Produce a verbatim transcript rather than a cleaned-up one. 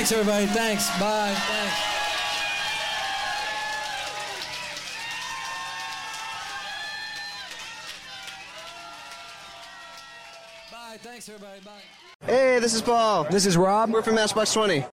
Thanks, everybody. Thanks. Bye. Thanks. Bye. Thanks, everybody. Bye. Hey, this is Paul. This is Rob. We're from Matchbox twenty.